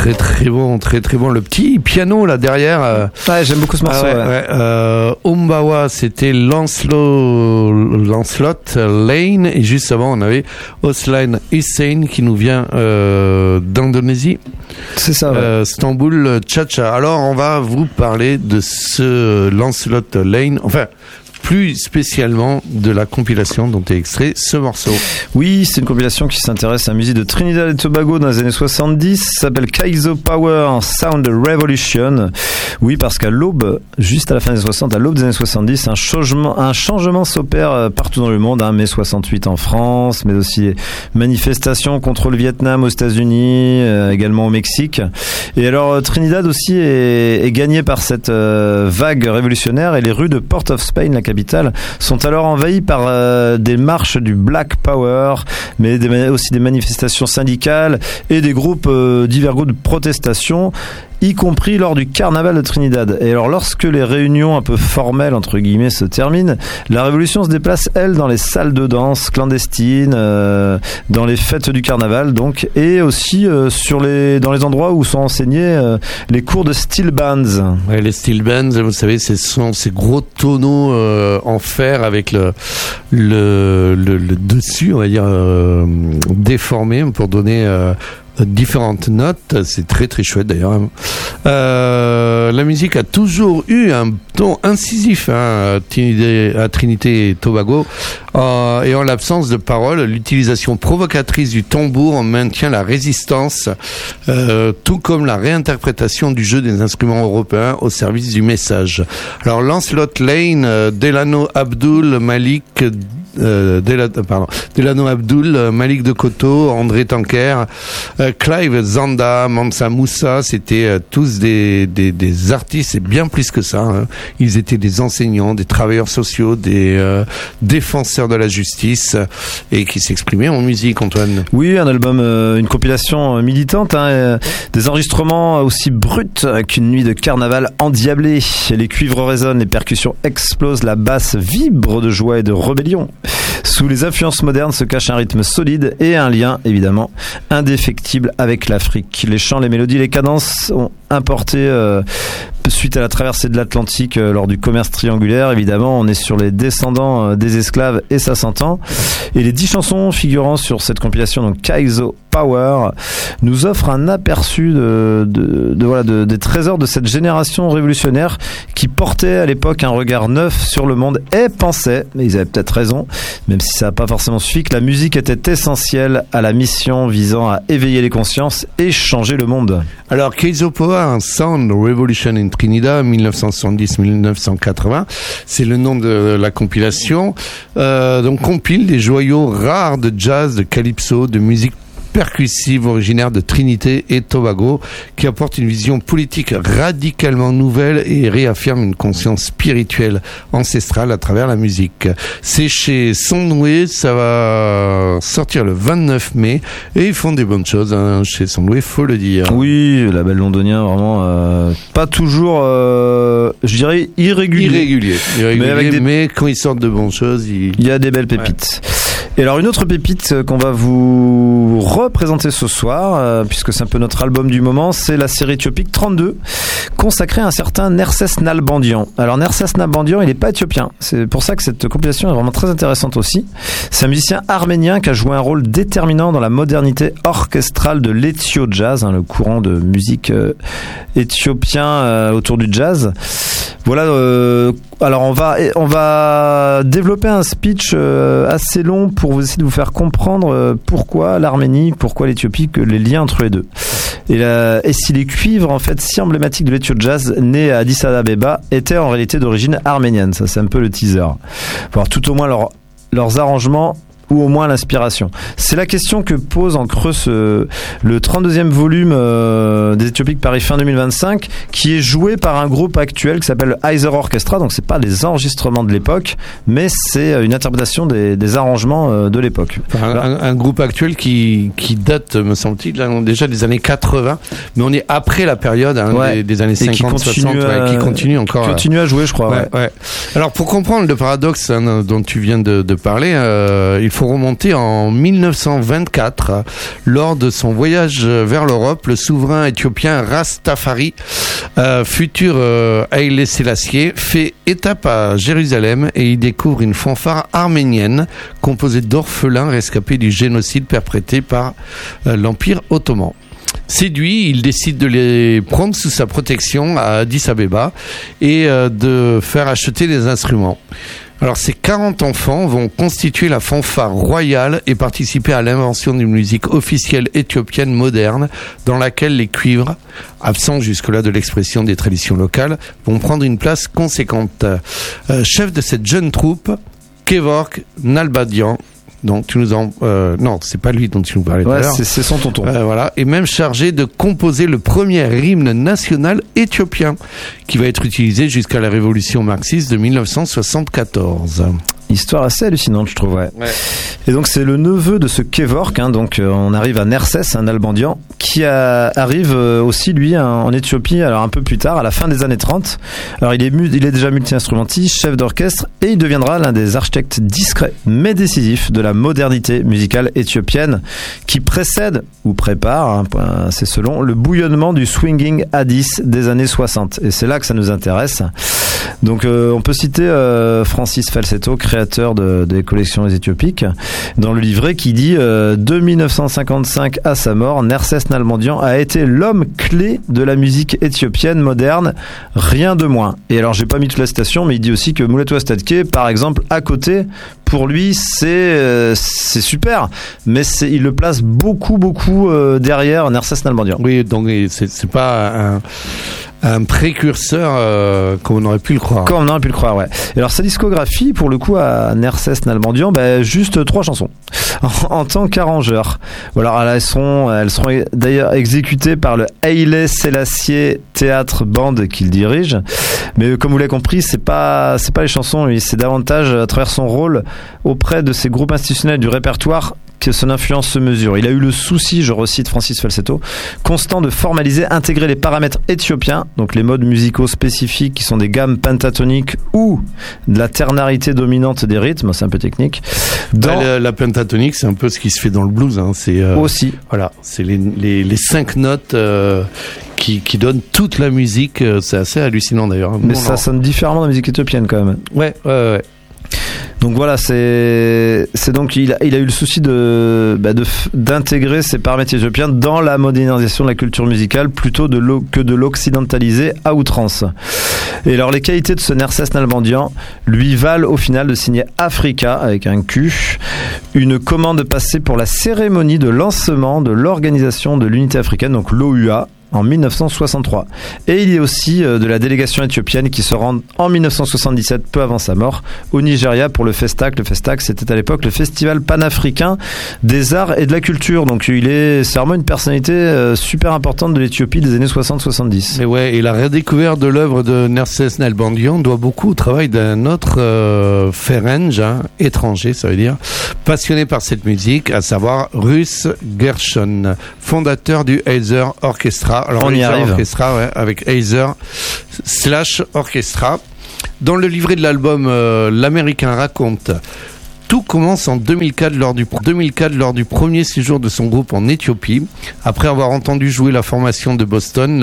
très très bon. Le petit piano là derrière. Ouais, j'aime beaucoup ce morceau. Umbawa, c'était Lancelot Lane, et juste avant on avait Osline Hussein qui nous vient d'Indonésie. C'est ça. Ouais. Istanbul Cha-Cha. Alors on va vous parler de ce Lancelot Lane. Enfin, plus spécialement de la compilation dont est extrait ce morceau. Oui, c'est une compilation qui s'intéresse à la musique de Trinidad et Tobago dans les années 70. Ça s'appelle Kaizo Power Sound Revolution. Oui, parce qu'à l'aube, juste à la fin des 60, à l'aube des années 70, un changement s'opère partout dans le monde. Mai 68 en France, mais aussi manifestations contre le Vietnam aux États-Unis, également au Mexique. Et alors, Trinidad aussi est gagné par cette vague révolutionnaire, et les rues de Port of Spain, la capitale, sont alors envahies par des marches du Black Power, mais aussi des manifestations syndicales et des groupes, divers groupes de protestation, y compris lors du carnaval de Trinidad. Et alors, lorsque les réunions un peu formelles, entre guillemets, se terminent, la révolution se déplace, elle, dans les salles de danse clandestines, dans les fêtes du carnaval, donc, et aussi dans les endroits où sont enseignés les cours de steel bands. Ouais, les steel bands, vous savez, ce sont ces gros tonneaux en fer avec le dessus, on va dire, déformé pour donner différentes notes. C'est très très chouette d'ailleurs. La musique a toujours eu un ton incisif à Trinité et Tobago, et en l'absence de paroles, l'utilisation provocatrice du tambour maintient la résistance, tout comme la réinterprétation du jeu des instruments européens au service du message. Alors Lancelot Lane, Delano Abdul, Malik Malik de Koto, André Tanker, Clive Zanda, Mansa Moussa, c'était tous des artistes, et bien plus que ça, hein. Ils étaient des enseignants, des travailleurs sociaux, des défenseurs de la justice, et qui s'exprimaient en musique, Antoine. Oui, un album, une compilation militante, hein, des enregistrements aussi bruts qu'une nuit de carnaval endiablée. Les cuivres résonnent, les percussions explosent, la basse vibre de joie et de rébellion. Sous les influences modernes se cache un rythme solide et un lien, évidemment, indéfectible avec l'Afrique. Les chants, les mélodies, les cadences ont importé suite à la traversée de l'Atlantique lors du commerce triangulaire. Évidemment, on est sur les descendants des esclaves, et ça s'entend. Et les 10 chansons figurant sur cette compilation, donc Kaizo Power, nous offrent un aperçu des trésors de cette génération révolutionnaire qui portait à l'époque un regard neuf sur le monde et pensait, mais ils avaient peut-être raison, même si ça n'a pas forcément suffi, que la musique était essentielle à la mission visant à éveiller les consciences et changer le monde. Alors, Kaizo Power Sound Revolution in Trinidad, 1970-1980, c'est le nom de la compilation. Donc, compile des joyaux rares de jazz, de calypso, de musique percussive originaire de Trinité et Tobago, qui apporte une vision politique radicalement nouvelle et réaffirme une conscience spirituelle ancestrale à travers la musique. C'est chez Sondway, ça va sortir le 29 mai, et ils font des bonnes choses, hein, chez Sondway, faut le dire. Oui, le label londonien, vraiment pas toujours, je dirais, irrégulier. Mais quand ils sortent de bonnes choses, il y a des belles pépites. Ouais. Et alors, une autre pépite qu'on va vous représenter ce soir, puisque c'est un peu notre album du moment, c'est la série éthiopique 32, consacrée à un certain Nerses Nalbandian. Alors, Nerses Nalbandian, il n'est pas éthiopien. C'est pour ça que cette compilation est vraiment très intéressante aussi. C'est un musicien arménien qui a joué un rôle déterminant dans la modernité orchestrale de l'Ethio Jazz, hein, le courant de musique éthiopien autour du jazz. Voilà. Alors, on va développer un speech assez long pour essayer de vous faire comprendre pourquoi l'Arménie, pourquoi l'Éthiopie, que les liens entre les deux. Et si les cuivres, en fait, si emblématiques de l'Ethio Jazz, nés à Addis Abeba, étaient en réalité d'origine arménienne. Ça, c'est un peu le teaser. Alors, tout au moins leurs arrangements, ou au moins l'inspiration. C'est la question que pose en creux le 32e volume des Éthiopiques Paris fin 2025, qui est joué par un groupe actuel qui s'appelle Heiser Orchestra. Donc c'est pas des enregistrements de l'époque, mais c'est une interprétation des arrangements de l'époque. Un groupe actuel qui date, me semble-t-il, déjà des années 80, mais on est après la période des années 50, 60, qui continue encore. Qui continue à jouer, je crois. Ouais. Alors pour comprendre le paradoxe dont tu viens de parler, il faut faut remonter en 1924. Lors de son voyage vers l'Europe, le souverain éthiopien Rastafari, futur Haïlé Sélassié, fait étape à Jérusalem et y découvre une fanfare arménienne composée d'orphelins rescapés du génocide perpétré par l'Empire ottoman. Séduit, il décide de les prendre sous sa protection à Addis Abeba et de faire acheter des instruments. Alors ces 40 enfants vont constituer la fanfare royale et participer à l'invention d'une musique officielle éthiopienne moderne dans laquelle les cuivres, absents jusque-là de l'expression des traditions locales, vont prendre une place conséquente. Chef de cette jeune troupe, Kevork Nalbandian. Donc tu nous en non, c'est pas lui dont tu nous parlais tout à l'heure. C'est son tonton. Voilà, et même chargé de composer le premier hymne national éthiopien qui va être utilisé jusqu'à la révolution marxiste de 1974. Histoire assez hallucinante, je trouve. Ouais. Et donc c'est le neveu de ce Kevork, donc on arrive à Nerses, un Nalbandian, qui arrive aussi lui en Éthiopie, alors un peu plus tard, à la fin des années 30. Alors il est déjà multi-instrumentiste, chef d'orchestre, et il deviendra l'un des architectes discrets mais décisifs de la modernité musicale éthiopienne, qui précède ou prépare, c'est selon, le bouillonnement du swinging Addis des années 60. Et c'est là que ça nous intéresse. Donc on peut citer Francis Falsetto, créateur des collections éthiopiques, dans le livret qui dit de 1955 à sa mort, Nerses Nalbandian a été l'homme clé de la musique éthiopienne moderne, rien de moins. Et alors j'ai pas mis toute la citation, mais il dit aussi que Mulatu Astatke, par exemple, à côté, pour lui c'est super, mais il le place beaucoup derrière Nerses Nalbandian. Oui, donc c'est pas un précurseur comme on aurait pu le croire. Comme on aurait pu le croire, ouais. Et alors sa discographie, pour le coup, à Nerses Nalbandian, juste 3 chansons en tant qu'arrangeur. Alors elles seront d'ailleurs exécutées par le Haïlé Sélassié Théâtre Band qu'il dirige. Mais comme vous l'avez compris, c'est pas les chansons, c'est davantage à travers son rôle auprès de ces groupes institutionnels du répertoire que son influence se mesure. Il a eu le souci, je recite Francis Falsetto, constant de formaliser, intégrer les paramètres éthiopiens, donc les modes musicaux spécifiques qui sont des gammes pentatoniques ou de la ternarité dominante des rythmes, c'est un peu technique. La pentatonique, c'est un peu ce qui se fait dans le blues. C'est aussi. Voilà, c'est les 5 notes qui donnent toute la musique. C'est assez hallucinant d'ailleurs. Mais ça sonne différemment de la musique éthiopienne quand même. Ouais. Donc voilà, c'est donc il a eu le souci d'intégrer ces paramètres éthiopiens dans la modernisation de la culture musicale plutôt que de l'occidentaliser à outrance. Et alors les qualités de ce Nerses Nalbandian lui valent au final de signer Africa avec un Q, une commande passée pour la cérémonie de lancement de l'organisation de l'unité africaine, donc l'OUA, en 1963. Et il y a aussi de la délégation éthiopienne qui se rend en 1977, peu avant sa mort, au Nigeria pour le Festac. Le Festac, c'était à l'époque le Festival panafricain des arts et de la culture. Donc c'est vraiment une personnalité super importante de l'Éthiopie des années 60-70. Et la redécouverte de l'œuvre de Nerses Nalbandian doit beaucoup au travail d'un autre Ferenc, étranger, ça veut dire, passionné par cette musique, à savoir Russ Gershon, fondateur du Heiser Orchestra. Alors on y arrive. Orchestra, avec Heiser / Orchestra. Dans le livret de l'album, l'Américain raconte: tout commence en 2004 lors du premier séjour de son groupe en Éthiopie. Après avoir entendu jouer la formation de Boston,